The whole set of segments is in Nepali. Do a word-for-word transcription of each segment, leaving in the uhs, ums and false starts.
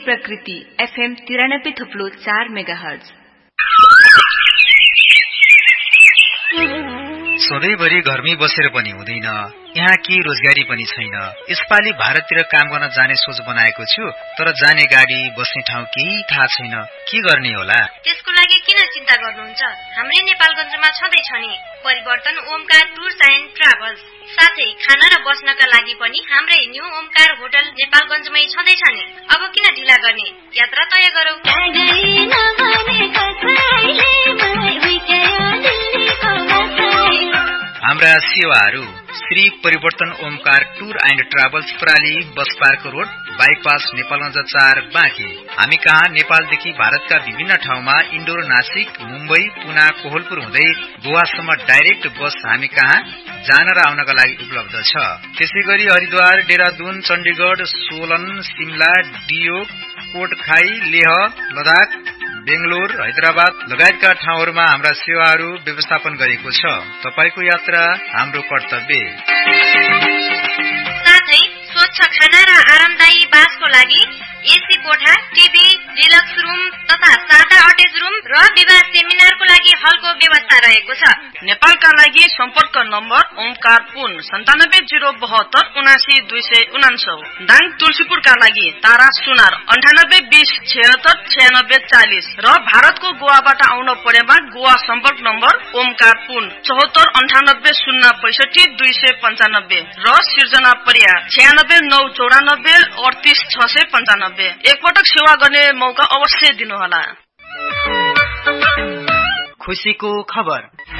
प्रकृति एफएम तिरानब्बे थुप्लो चार मेगाहर्ज। सधैँभरि घरमै बसेर पनि हुँदैन, यहाँ के रोजगारी पनि छैन। यसपालि भारततिर काम गर्न जाने सोच बनाएको छु, तर जाने गाडी बस्ने ठाउँ केही थाहा छैन। के गर्ने होला? त्यसको लागि किन चिन्ता गर्नुहुन्छ? हाम्रै नेपालगञ्जमा छँदैछ नि परिवर्तन ओमकार टुर्स एन्ड ट्राभल्स। साथै खाना र बस्नका लागि पनि हाम्रै न्यू ओमकार होटल नेपालगञ्जमै छँदैछ नि। अब किन ढिला गर्ने, यात्रा तय गरौँ। हाम्रा सेवाहरू श्री परिवर्तन Omkar tour and travels प्राली bus park road bypass Nepalgunj चार बाँकी। हामी कहाँ नेपालदेखि भारतका विभिन्न ठाउँमा इन्डोर, नासिक, मुम्बई, पुना, कोहलपुर हुँदै गोवासम्म डाइरेक्ट बस हामी कहाँ जान र आउनका लागि उपलब्ध छ। त्यसै गरी हरिद्वार, देहरादून, चण्डीगढ, सोलन, सिमला, डियो, कोटखाई, लेह, लद्दाख, बेंगलोर, हैदराबाद लगायतका ठाउँहरूमा हाम्रा सेवाहरू व्यवस्थापन गरेको छ। तपाईको यात्रा हाम्रो कर्तव्य। साथै स्वच्छ खाना र आरामदायी बासको लागि एसी कोठा, टिभी, डिलक्स रुम तथा सादा अट्याच रुम र विवाह सेमिनारको लागि हलको व्यवस्था रहेको छ। नेपालका लागि सम्पर्क नम्बर ओमकार पुन सन्तानब्बे जिरो बहत्तर उनासी दुई सय उनान्सौ। दाङ तुलसीपुरका लागि तारा सुनार अन्ठानब्बे बीस छिहत्तर छयानब्बे चालिस र भारतको गोवाबाट आउन परेमा गोवा सम्पर्क नम्बर ओमकार पुन चौहत्तर अन्ठानब्बे शून्य पैसठी दुई सय पञ्चानब्बे र सिर्जना परिया छयानब्बे नौ चौरानब्बे अडतिस छ सय पञ्चानब्बे। एकपटक सेवा गर्ने मौका अवश्य दिनुहोला। खुसीको खबर।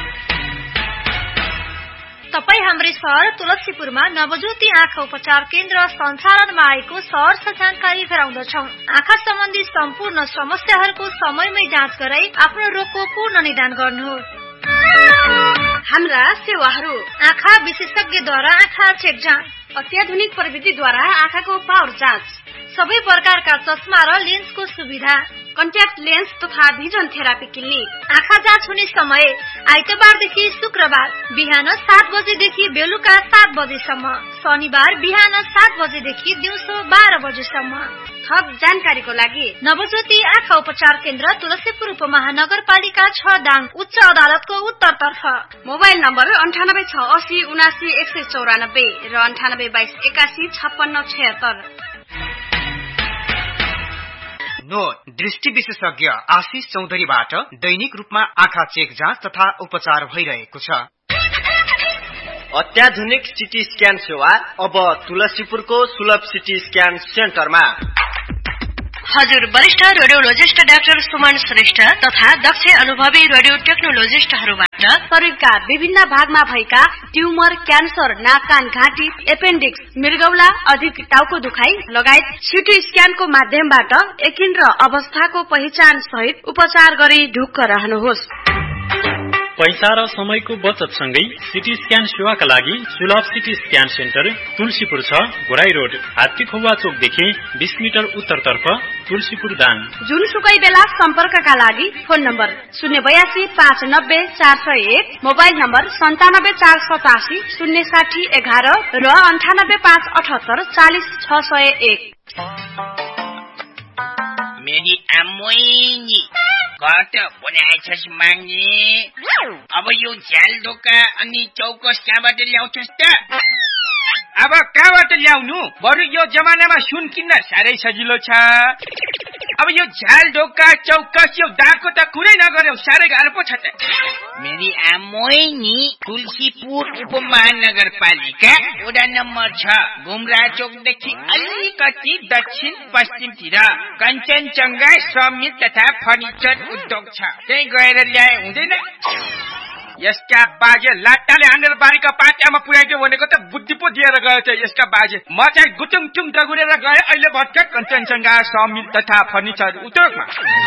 तपाई हाम्रै सहर तुलसीपुरमा नवज्योति आँखा उपचार केन्द्र सञ्चालनमा आएको सहरर्ष जानकारी गराउँदछौं। आँखा सम्बन्धी सम्पूर्ण समस्याहरूको समयमै जाँच गराई आफ्नो रोगको पूर्ण निदान गर्नुहोस्। हाम्रा सेवाहरू: आँखा विशेषज्ञद्वारा आँखा चेक जाँच, अत्याधुनिक प्रविधिद्वारा आँखाको पावर जाँच, सबै प्रकारका चस्मा र लेन्सको सुविधा, कन्ट्याक्ट लेन्स तथा भिजन थेरापी क्लिनिक। आँखा जाँच हुने समय आइतबारदेखि शुक्रबार बिहान सात बजेदेखि बेलुका सात बजेसम्म, शनिबार बिहान सात बजेदेखि दिउँसो बाह्र बजेसम्म। थप जानकारीको लागि नवज्योति आँखा उपचार केन्द्र तुलसीपुर उपमहानगरपालिका छ दाङ उच्च अदालतको उत्तरतर्फ। मोबाइल नम्बर अन्ठानब्बे छ असी उनासी एक सय चौरानब्बे र अन्ठानब्बे बाइस एकासी छप्पन्न छयत्तर। नोट: दृष्टि विशेषज्ञ आशिष चौधरीबाट दैनिक रूपमा आँखा चेक जाँच तथा उपचार भइरहेको छ। अत्याधुनिक सिटी स्क्यान सेवा अब तुलसीपुरको सुलभ सिटी स्क्यान सेन्टरमा। हजुर वरिष्ठ रेडियोलोजिस्ट डाक्टर सुमन श्रेष्ठ तथा दक्ष अनुभवी रेडियो टेक्नोलोजिस्टहरूबाट शरीरका विभिन्न भागमा भएका ट्युमर, क्यान्सर, नाक, कान, घाँटी, एपेन्डिक्स, मृगौला, अधिक टाउको दुखाइ लगायत सिटी स्क्यानको माध्यमबाट यकिन र अवस्थाको पहिचान सहित उपचार गरी ढुक्क रहनुहोस्। पैसा र समयको बचत सँगै सिटी स्क्यान सेवाका लागि सुलभ सिटी स्क्यान सेन्टर तुलसीपुर छ, घोराई रोड, हात्तीखोवा चोकदेखि बीस मिटर उत्तरतर्फ, तुलसीपुर दाङ। जुनसुकै बेला सम्पर्कका लागि फोन नम्बर शून्य बयासी पाँच नब्बे चार सय एक, मोबाइल नम्बर सन्तानब्बे चार सतासी शून्य साठी एघार र अन्ठानब्बे पाँच अठहत्तर चालिस छ सय एक। मेरी आमोइनी कत बनाएछस् माग्ने? अब यो झ्याल ढोका अनि चौकस कहाँबाट ल्याउँछस् त? अब कहाँबाट ल्याउनु? बरु यो जमानामा सुन किन्न साह्रै सजिलो छ। अब यो झ्याल ढोका चौकस यो दागको त कुरै नगर्यो, साह्रै गाह्रो पो छ त। मेरी आमोइनी तुलसीपुर उपमहानगरपालिका वडा नम्बर छ, घुमरा चोकदेखि अलिकति दक्षिण पश्चिमतिर कञ्चनजङ्घा समित तथा फर्निचर उद्योग छ, त्यही गएर ल्याए हुँदैन? यसका बाजे लाट्टाले हानेर बारीका पाट्यामा पुर्याइदियो भनेको त बुद्धि पो दिएर गयो त यसका बाजे। म चाहिँ गुटुङ टुङ दगुरेर गए, अहिले भर्खर कञ्चनजङ्घा समित तथा फर्निचर उद्योगमा।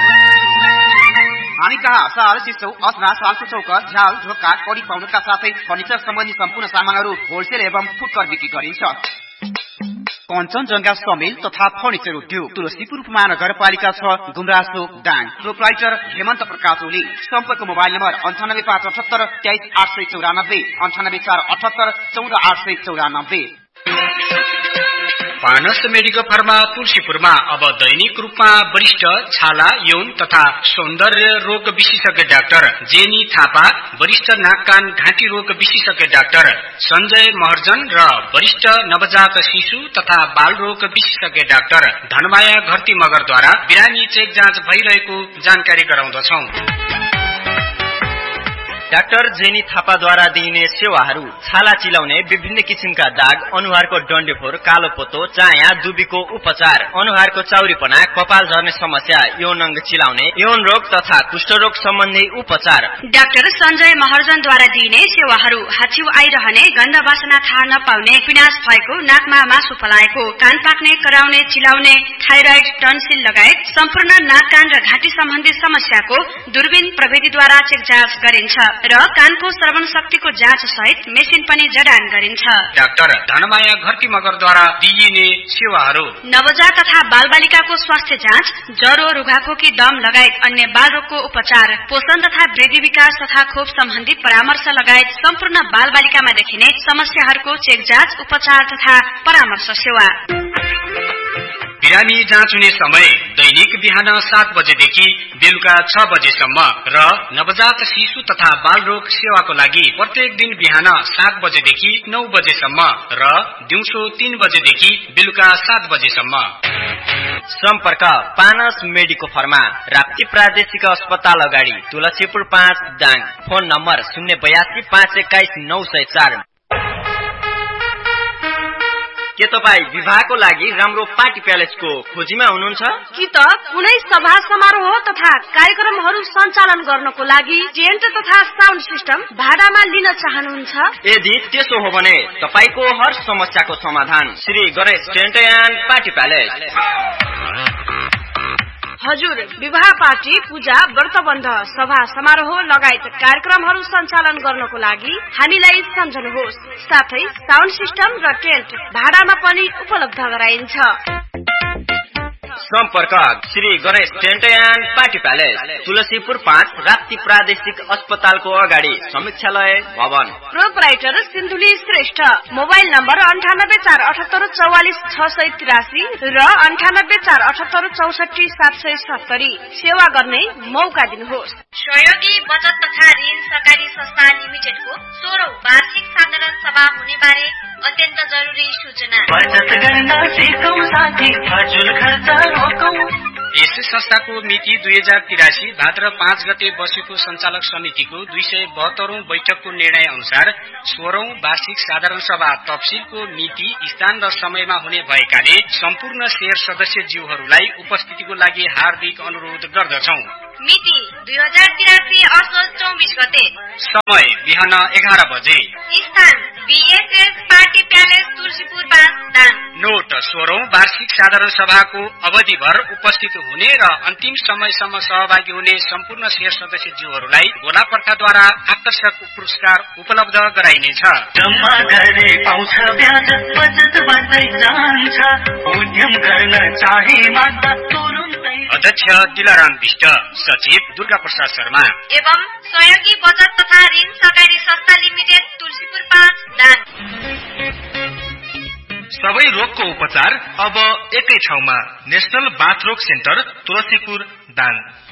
हामी कहाँ सहर, चिसो, असना, सालको चौकस, झ्याल ढोका, कडी पाउनुका साथै फर्निचर सम्बन्धी सम्पूर्ण सामानहरू होलसेल एवं फुटकर बिक्री गरिन्छ। कञ्चनजङ्घा समेल तथा फर्निचर उद्योग तुलसीपुर उपमहानगरपालिका छ, गुमरासो दाङ। प्रोप्राइटर हेमन्त प्रकाश ओली। सम्पर्क मोबाइल नम्बर अन्ठानब्बे पाँच अठहत्तर तेइस आठ सय चौरानब्बे, अन्ठानब्बे चार अठहत्तर चौध आठ सय चौरानब्बे। पानस मेडिकल फार्मा तुलसीपुरमा अब दैनिक रूपमा वरिष्ठ छाला यौन तथा सौन्दर्य रोग विशेषज्ञ डाक्टर जेनी थापा, वरिष्ठ नाक कान घाँटी रोग विशेषज्ञ डाक्टर सञ्जय महर्जन र वरिष्ठ नवजात शिशु तथा बाल रोग विशेषज्ञ डाक्टर धनमाया घरती मगरद्वारा बिरामी चेक जाँच भइरहेको जानकारी गराउँदछौं। डाक्टर जेनी थापाद्वारा दिइने सेवाहरू छाला चिलाउने, विभिन्न किसिमका दाग, अनुहारको डन्डेफोर, कालो पोतो, चाया, दुबीको उपचार, अनुहारको चाउरीपना, कपाल झर्ने समस्या, यौन अंग चिलाउने, यौन रोग तथा कुष्ठरोग सम्बन्धी उपचार। डाक्टर सञ्जय महर्जनद्वारा दिइने सेवाहरू हाछिउ आइरहने, गन्ध वासना थाहा नपाउने, पिनास भएको, नाकमा मासु पलाएको, कान पाक्ने, कराउने, चिलाउने, थाइराइड, टन्सिल लगायत सम्पूर्ण नाक कान र घाँटी सम्बन्धी समस्याको दूरबीन प्रविधिद्वारा चेक जाँच गरिन्छ र कानको श्रवण शक्तिको जाँच सहित मेसिन पनि जडान गरिन्छ। डाक्टर धनमाया घरती मगरद्वारा दिइने सेवाहरू नवजात तथा बालबालिकाको स्वास्थ्य जाँच, ज्वरो, रुघाखोकी, दम लगायत अन्य बाल रोगको उपचार, पोषण तथा वृद्धि विकास तथा खोप सम्बन्धी परामर्श लगायत सम्पूर्ण बालबालिकामा देखिने समस्याहरूको चेक जाँच, उपचार तथा परामर्श सेवा। बिरामी जाँच हुने समय दैनिक बिहान सात बजेदेखि बेलुका छ बजेसम्म र नवजात शिशु तथा बाल रोग सेवाको लागि प्रत्येक दिन बिहान सात बजेदेखि नौ बजेसम्म र दिउँसो तीन बजेदेखि बेलुका सात बजेसम्म। सम्पर्क पानस मेडिको फर्मा, राप्ती प्रादेशिक अस्पताल अगाडि, तुलसीपुर पाँच, दाङ। फोन नम्बर शून्य बयासी पाँच एक्काइस नौ सय चार। के तपाईँ विवाहको लागि राम्रो पार्टी प्यालेसको खोजीमा हुनुहुन्छ कि त कुनै सभा समारोह तथा कार्यक्रमहरू सञ्चालन गर्नको लागि टेन्ट तथा साउन्ड सिस्टम भाडामा लिन चाहनुहुन्छ? यदि त्यसो हो भने तपाईको हर समस्याको समाधान Shri Ganesh tent and party palace. हजुर, विवाह पार्टी, पूजा, व्रतबन्ध, सभा समारोह लगायत कार्यक्रमहरू सञ्चालन गर्नको लागि हामीलाई सम्झनुहोस्। साथै साउन्ड सिस्टम र टेन्ट भाडामा पनि उपलब्ध गराइन्छ। सम्पर्क Shri Ganesh tent and party palace, Tulsipur पाँच, राप्ती प्रादेशिक अस्पतालको अगाडि, समीक्षालय भवन। Proprietor Sindhuli Shrestha. Mobile number अन्ठानब्बे चार अठहत्तर चौवालिस छ सय तिरासी र अन्ठानब्बे चार अठहत्तर चौसठी सात सय सत्तरी। सेवा गर्ने मौका दिनुहोस्। सहयोगी बचत तथा ऋण सहकारी संस्था लिमिटेडको सोह्रौं वार्षिक साधारण सभा हुने बारे अत्यन्त जरुरी सूचना। बचत गर्न सिकौं साथी, फजुल खर्च रोकौं। यस संस्थाको मिति दुई हजार तिरासी भाद्र पाँच गते बसेको संचालक समितिको दुई सय बहत्तरौं बैठकको निर्णय अनुसार सोह्रौं वार्षिक साधारण सभा तफसिलको मिति, स्थान र समयमा हुने भएकाले सम्पूर्ण शेयर सदस्य ज्यूहरूलाई उपस्थितिको लागि हार्दिक अनुरोध गर्दछौं। मिति दुई हजार तिरासी असोज चौबिस गते। समय बिहान एघार बजे। स्थान बीएसएस पार्टी प्यालेस, तुलसीपुर पाँच, दाङ। नोट, सोह्रौं वार्षिक साधारण सभाको अवधिभर उपस्थित हुने र अन्तिम समयसम्म सहभागी हुने सम्पूर्ण शेयर सदस्य ज्यूहरूलाई गोला प्रथाद्वारा आकर्षक पुरस्कार उपलब्ध गराइनेछ। जम्मा गरे पाउँछ ब्याज, बचत बढ्दै जान्छ, उद्यम गर्न चाहे मात्र तुरुन्तै। अध्यक्ष दिलाराम विष्ट, सचिव दुर्गा प्रसाद शर्मा एवं सहयोगी बचत तथा ऋण सहकारी संस्था लिमिटेड, तुलसीपुर पाँच, दाङ। सबै रोगको उपचार अब एकै ठाउँमा, नेशनल बाथ रोग सेन्टर, तुलसीपुर, दाङ।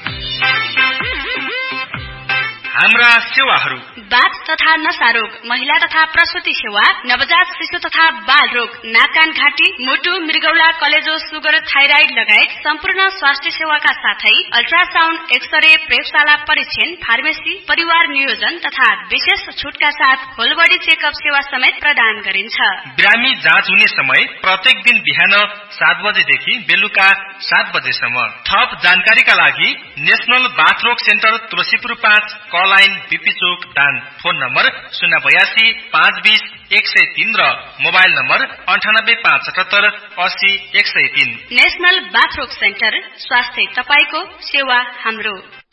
हाम्रा सेवाहरू बाथ तथा नसा रोग, महिला तथा प्रसुति सेवा, नवजात शिशु तथा बाल रोग, नाक कान घाँटी, मुटु, मृगौला, कलेजो, सुगर, थाइराइड लगायत सम्पूर्ण स्वास्थ्य सेवाका साथै अल्ट्रासाउण्ड, एक्सरे, प्रयोगशाला परीक्षण, फार्मेसी, परिवार नियोजन तथा विशेष छुटका साथ होल बडी चेकअप सेवा समेत प्रदान गरिन्छ। बिरामी जाँच हुने समय प्रत्येक दिन बिहान सात बजेदेखि बेलुका सात बजेसम्म। थप जानकारीका लागि नेशनल बाथ रोग सेन्टर, तुलसीपुर पाँच, लाइन बीपी चोक, दाङ। फोन नम्बर शून्य बयासी पाँच बीस एक सय तीन र मोबाइल नम्बर अन्ठानब्बे पाँच सतहत्तर अस्सी एक सय तीन। नेशनल बाथ रोग सेन्टर, स्वास्थ्य तपाईको, सेवा हाम्रो।